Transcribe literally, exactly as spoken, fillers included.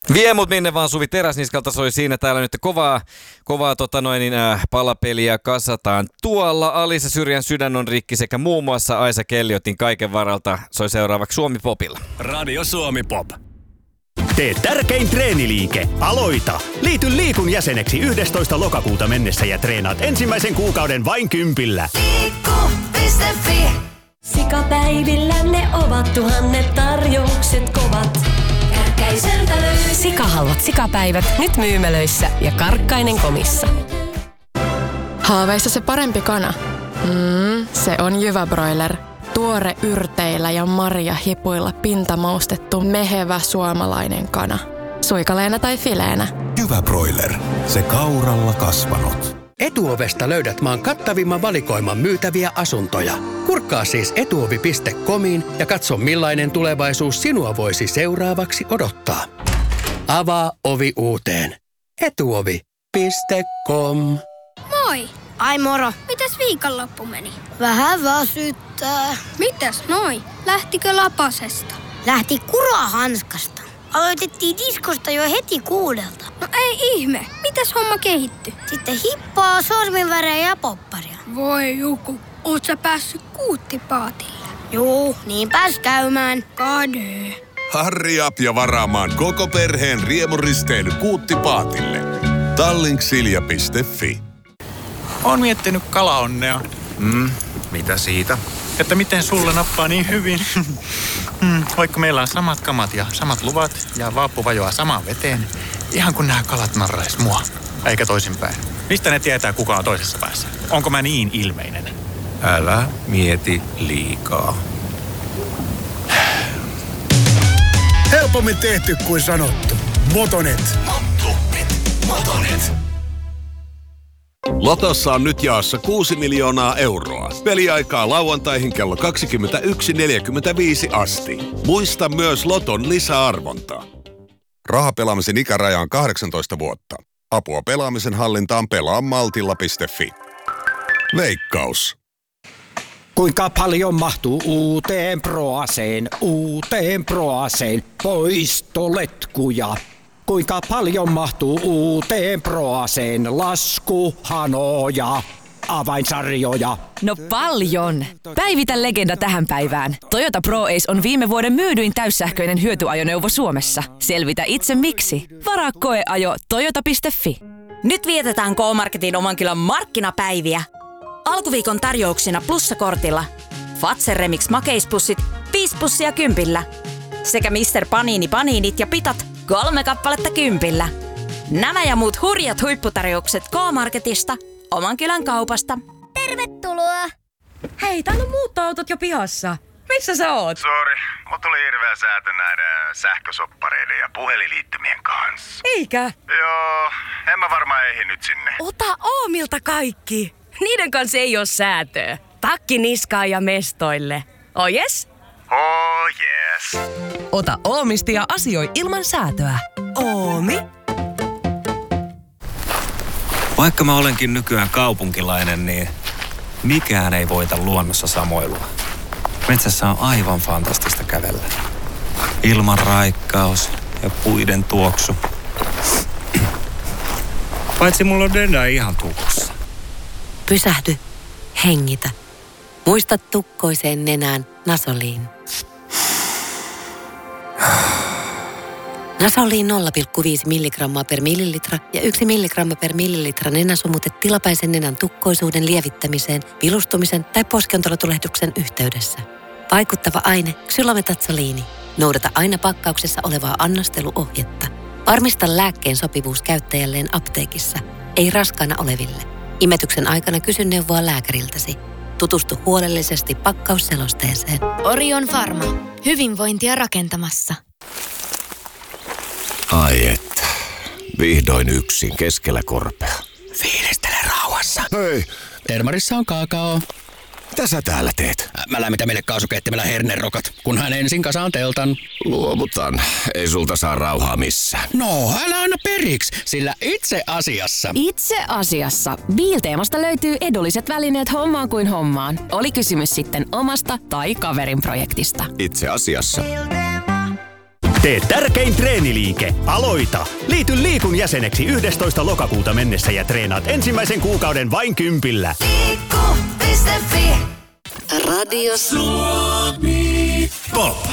Vie mut minne vaan, Suvi Teräsniskalta soi siinä. Täällä nyt kovaa, kovaa tota noin, niin, äh, palapeliä kasataan. Tuolla Alisa Syrjän Sydän on rikki sekä muun muassa Aisa Kelliotin Kaiken varalta soi seuraavaksi Suomi Popilla. Radio Suomi Pop. Tee tärkein treeniliike. Aloita! Liity Liikun jäseneksi yhdestoista lokakuuta mennessä ja treenaat ensimmäisen kuukauden vain kympillä. Liikku piste fi. Sikapäivillä ne ovat tuhannet tarjoukset kovat. Kärkäiseltä löytyy Sikahalvat sikapäivät nyt myymälöissä ja Karkkainen komissa. Haaveissa se parempi kana? Mm, se on Jyväbroiler. Tuore yrteillä ja marjahipuilla pintamaustettu mehevä suomalainen kana. Suikaleena tai fileenä. Jyväbroiler. Se kauralla kasvanut. Etuovesta löydät maan kattavimman valikoiman myytäviä asuntoja. Kurkkaa siis etuovi piste comiin ja katso millainen tulevaisuus sinua voisi seuraavaksi odottaa. Avaa ovi uuteen. etuovi piste com. Moi! Ai moro! Mitäs viikonloppu meni? Vähän väsyttää. Mitäs noi? Lähtikö lapasesta? Lähti kurahanskasta. Aloitettiin diskosta jo heti kuudelta. No ei ihme. Mitäs homma kehittyi? Sitten hippaa, sorminvärejä ja popparia. Voi Juku, oot sä päässyt kuuttipaatille? Juu, niin pääs käymään. Kade. Harri up ja varaamaan koko perheen riemuristeily kuuttipaatille. Tallink-silja piste fi. Oon miettinyt kalaonnea. Mm, mitä siitä? Että miten sulle nappaa niin hyvin. mm, vaikka meillä on samat kamat ja samat luvat ja vaappu vajoaa samaan veteen. Ihan kun nämä kalat narrais mua. Eikä toisinpäin. Mistä ne tietää, kuka on toisessa päässä? Onko mä niin ilmeinen? Älä mieti liikaa. Helpommin tehty kuin sanottu. Motonet. Motonet. Motonet. Lotossa on nyt jaossa kuusi miljoonaa euroa. Peliaikaa lauantaihin kello kaksikymmentäyksi neljäkymmentäviisi asti. Muista myös Loton lisäarvontaa. Rahapelaamisen ikäraja on kahdeksantoista vuotta. Apua pelaamisen hallintaan pelaa maltilla piste fi. Veikkaus. Kuinka paljon mahtuu uuteen Proaseen, uuteen Proaseen poistoletkuja? Kuinka paljon mahtuu uuteen Proaseen laskuhanoja, avainsarjoja? No paljon! Päivitä legenda tähän päivään. Toyota Pro Ace on viime vuoden myydyin täyssähköinen hyötyajoneuvo Suomessa. Selvitä itse miksi. Varaa koeajo toyota piste fi. Nyt vietetään K-Marketin Omankylän markkinapäiviä. Alkuviikon tarjouksina plussakortilla. Fazer Remix makeispussit viisi pussia kympillä. Sekä mister Panini Paninit ja pitat kolme kappaletta kympillä. Nämä ja muut hurjat huipputarjoukset K-Marketista, Omankylän kaupasta. Tervetuloa! Hei, täällä on muuttoautot jo pihassa. Missä sä oot? Sori, mut tuli hirveä säätö näiden sähkösoppareiden ja puhelinliittymien kanssa. Eikä? Joo, en mä varmaan ehdi nyt sinne. Ota Oomilta kaikki. Niiden kanssa ei oo säätöä. Takki niskaan ja mestoille. Oh yes? Oh yes. Ota Oomista ja asioi ilman säätöä. Oomi. Vaikka mä olenkin nykyään kaupunkilainen, niin mikään ei voita luonnossa samoilua. Metsässä on aivan fantastista kävellä. Ilman raikkaus ja puiden tuoksu. Paitsi mulla on dödä ihan tukossa. Pysähdy. Hengitä. Muista tukkoiseen nenään Nasoliin. Nasoliin nolla pilkku viisi milligrammaa per millilitra ja yksi milligramma per millilitra nenäsumutet tilapäisen nenän tukkoisuuden lievittämiseen, vilustumisen tai poskiontelotulehduksen yhteydessä. Vaikuttava aine ksylometatsoliini. Noudata aina pakkauksessa olevaa annosteluohjetta. Varmista lääkkeen sopivuus käyttäjälleen apteekissa, ei raskaana oleville. Imetyksen aikana kysy neuvoa lääkäriltäsi. Tutustu huolellisesti pakkausselosteeseen. Orion Pharma. Hyvinvointia rakentamassa. Ai että. Vihdoin yksin keskellä korpea. Fiilistele rauhassa. Hei, Termarissa on kaakao. Mitä sä täällä teet? Mä lämmitän meille kaasukeittimellä hernerokat, kunhan ensin kasaan teltan. Luovutan. Ei sulta saa rauhaa missään. No, älä anna periksi, sillä itse asiassa... Itse asiassa. Biilteemasta löytyy edulliset välineet hommaan kuin hommaan. Oli kysymys sitten omasta tai kaverin projektista. Itse asiassa. Tee tärkein treeniliike. Aloita! Liity Liikun jäseneksi yhdestoista lokakuuta mennessä ja treenaat ensimmäisen kuukauden vain kympillä. Liikku piste fi. Radio Suomi Pop.